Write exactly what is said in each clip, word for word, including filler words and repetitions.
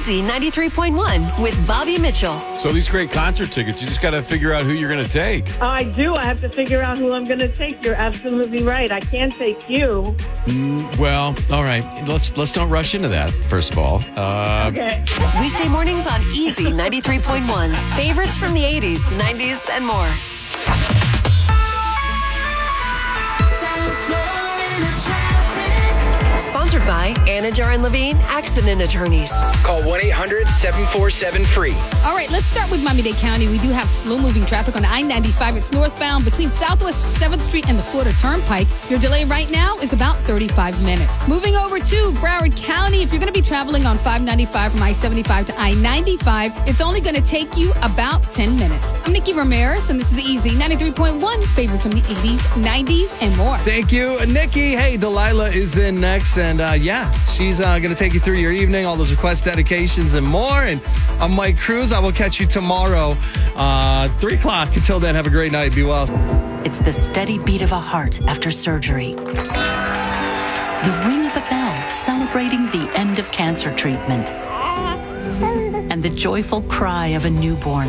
Easy ninety-three point one with Bobby Mitchell. So these great concert tickets, you just got to figure out who you're going to take. I do. I have to figure out who I'm going to take. You're absolutely right. I can't take you. Mm, well, all right. Let's let's don't rush into that, first of all. Uh, Okay. Weekday mornings on Easy ninety-three point one. Favorites from the eighties, nineties, and more. Sponsored by Anajar and Levine Accident Attorneys. Call one eight hundred seven four seven free. All right, let's start with Miami-Dade County. We do have slow-moving traffic on I ninety-five. It's northbound between Southwest seventh Street and the Florida Turnpike. Your delay right now is about thirty-five minutes. Moving over to Broward County, if you're going to be traveling on five ninety-five from I seventy-five to I ninety-five, it's only going to take you about ten minutes. I'm Nikki Ramirez, and this is Easy ninety-three point one, favorites from the eighties, nineties, and more. Thank you, Nikki. Hey, Delilah is in next, and uh, yeah, she's uh, going to take you through your evening, all those request dedications and more. And I'm Mike Cruz. I will catch you tomorrow, uh, three o'clock. Until then, have a great night. Be well. It's the steady beat of a heart after surgery. The ring of a bell celebrating the end of cancer treatment. And the joyful cry of a newborn.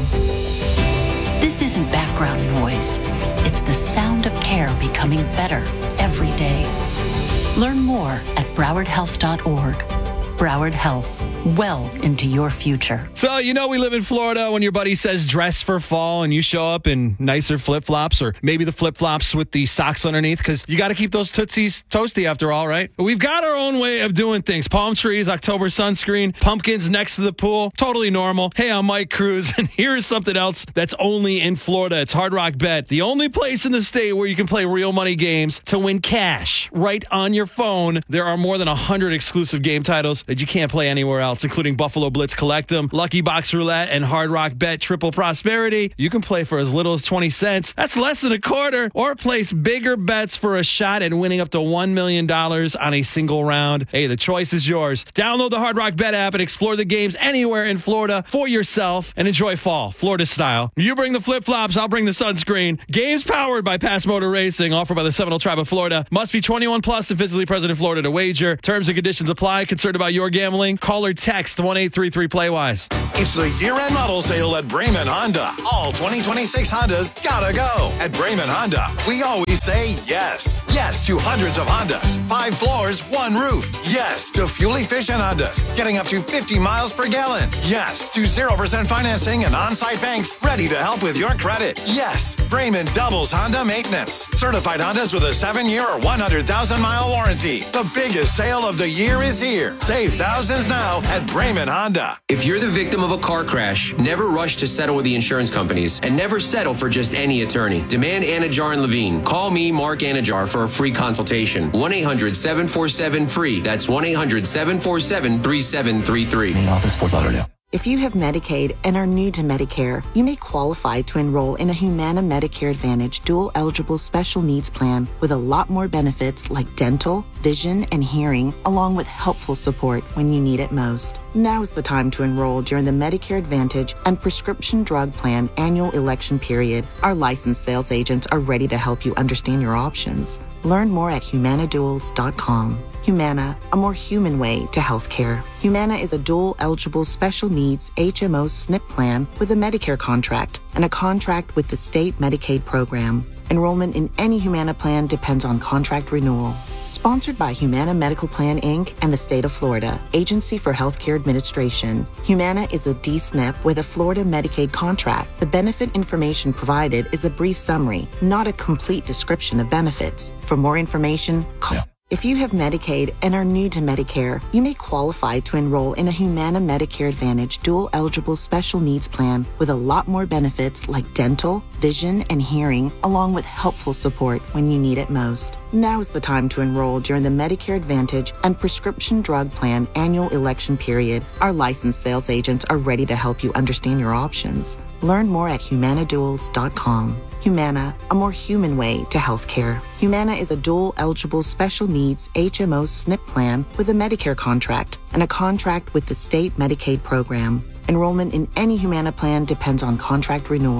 This isn't background noise. It's the sound of care becoming better every day. Learn more at broward health dot org. Broward Health, well into your future. So, you know, we live in Florida. When your buddy says dress for fall and you show up in nicer flip-flops, or maybe the flip-flops with the socks underneath, because you got to keep those Tootsies toasty after all, right? But we've got our own way of doing things. Palm trees, October sunscreen, pumpkins next to the pool. Totally normal. Hey, I'm Mike Cruz, and here's something else that's only in Florida. It's Hard Rock Bet, the only place in the state where you can play real money games to win cash right on your phone. There are more than one hundred exclusive game titles that you can't play anywhere else, including Buffalo Blitz Collectum, Lucky Box Roulette, and Hard Rock Bet Triple Prosperity. You can play for as little as twenty cents. That's less than a quarter. Or place bigger bets for a shot at winning up to one million dollars on a single round. Hey, the choice is yours. Download the Hard Rock Bet app and explore the games anywhere in Florida for yourself and enjoy fall, Florida style. You bring the flip-flops, I'll bring the sunscreen. Games powered by Pass Motor Racing, offered by the Seminole Tribe of Florida. Must be twenty-one plus and physically present in Florida to wager. Terms and conditions apply. Concerned about your gambling? Call or text one eight three three play wise. It's the year-end model sale at Brayman Honda. All twenty twenty-six Hondas gotta go. At Brayman Honda, we always say yes. Yes to hundreds of Hondas. Five floors, one roof. Yes to fuel-efficient Hondas, getting up to fifty miles per gallon. Yes to zero percent financing and on-site banks ready to help with your credit. Yes, Brayman doubles Honda maintenance. Certified Hondas with a seven-year or one hundred thousand mile warranty. The biggest sale of the year is here. Save thousands now at Brayman Honda. If you're the victim of a car crash, never rush to settle with the insurance companies, and never settle for just any attorney. Demand Anajar and Levine. Call me, Mark Anajar, for a free consultation. one eight hundred seven four seven free. That's one eight hundred seven four seven three seven three three. Main office, Fort Lauderdale. If you have Medicaid and are new to Medicare, you may qualify to enroll in a Humana Medicare Advantage dual-eligible special needs plan with a lot more benefits like dental, vision, and hearing, along with helpful support when you need it most. Now is the time to enroll during the Medicare Advantage and Prescription Drug Plan annual election period. Our licensed sales agents are ready to help you understand your options. Learn more at humana duals dot com. Humana, a more human way to healthcare. Humana is a dual-eligible special needs H M O S N P plan with a Medicare contract and a contract with the state Medicaid program. Enrollment in any Humana plan depends on contract renewal. Sponsored by Humana Medical Plan, Incorporated and the state of Florida, Agency for Healthcare Administration. Humana is a D S N P with a Florida Medicaid contract. The benefit information provided is a brief summary, not a complete description of benefits. For more information, call. Yeah. If you have Medicaid and are new to Medicare, you may qualify to enroll in a Humana Medicare Advantage dual-eligible special needs plan with a lot more benefits like dental, vision, and hearing, along with helpful support when you need it most. Now is the time to enroll during the Medicare Advantage and Prescription Drug Plan annual election period. Our licensed sales agents are ready to help you understand your options. Learn more at humana duals dot com. Humana, a more human way to healthcare. Humana is a dual-eligible special needs H M O S N P plan with a Medicare contract and a contract with the state Medicaid program. Enrollment in any Humana plan depends on contract renewal.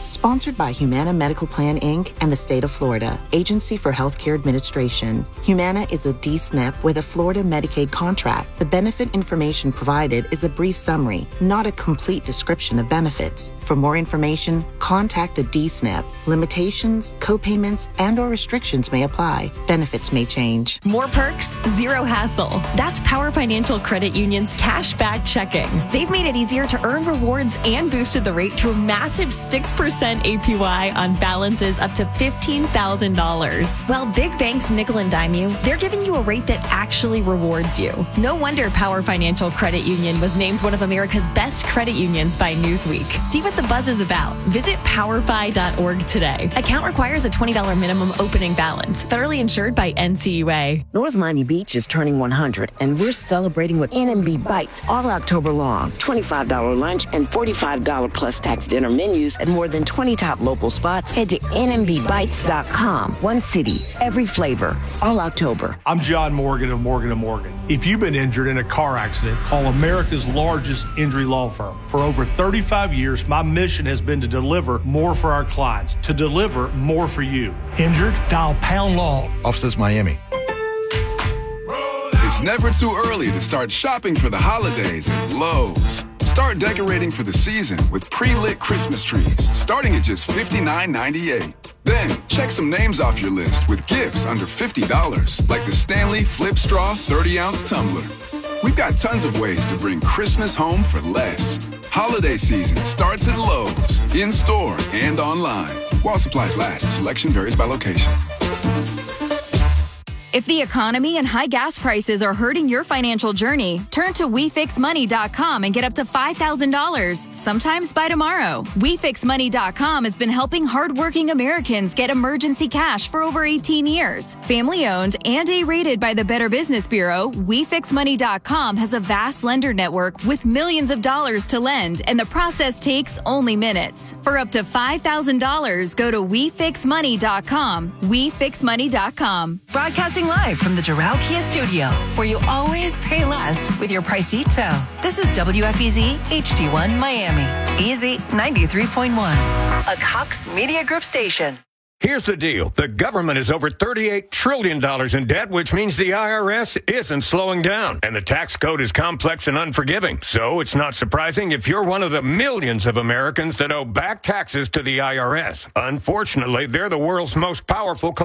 Sponsored by Humana Medical Plan, Incorporated and the state of Florida, Agency for Healthcare Administration. Humana is a D S N P with a Florida Medicaid contract. The benefit information provided is a brief summary, not a complete description of benefits. For more information, contact the D S N P. Limitations, co-payments, and or restrictions may apply. Benefits may change. More perks, zero hassle. That's Power Financial Credit Union's Cashback Checking. They've made it easier to earn rewards and boosted the rate to a massive six percent A P Y on balances up to fifteen thousand dollars. While big banks nickel and dime you, they're giving you a rate that actually rewards you. No wonder Power Financial Credit Union was named one of America's best credit unions by Newsweek. See what the buzz is about. Visit power fi dot org today. Account requires a twenty dollars minimum opening balance. Federally insured by N C U A. North Miami Beach is turning one hundred, and we're celebrating with N M B Bites all October long. twenty-five dollars lunch and forty-five dollars plus tax dinner menus at more than twenty top local spots. Head to N M B bites dot com. One city, every flavor, all October. I'm John Morgan of Morgan and Morgan. If you've been injured in a car accident, call America's largest injury law firm. For over thirty-five years, my mission has been to deliver more for our clients, to deliver more for you. Injured? Dial Pound Law. Offices Miami. It's never too early to start shopping for the holidays at Lowe's. Start decorating for the season with pre-lit Christmas trees, starting at just fifty-nine ninety-eight. Then, check some names off your list with gifts under fifty dollars, like the Stanley Flip Straw thirty ounce tumbler. We've got tons of ways to bring Christmas home for less. Holiday season starts at Lowe's, in-store and online. While supplies last, selection varies by location. If the economy and high gas prices are hurting your financial journey, turn to we fix money dot com and get up to five thousand dollars, sometimes by tomorrow. we fix money dot com has been helping hardworking Americans get emergency cash for over eighteen years. Family-owned and A-rated by the Better Business Bureau, we fix money dot com has a vast lender network with millions of dollars to lend, and the process takes only minutes. For up to five thousand dollars, go to we fix money dot com. we fix money dot com. Broadcasting live from the Doral Kia Studio, where you always pay less with your Pricito. This is W F E Z H D one Miami. Easy ninety-three point one, a Cox Media Group station. Here's the deal. The government is over thirty-eight trillion dollars in debt, which means the I R S isn't slowing down. And the tax code is complex and unforgiving. So it's not surprising if you're one of the millions of Americans that owe back taxes to the I R S. Unfortunately, they're the world's most powerful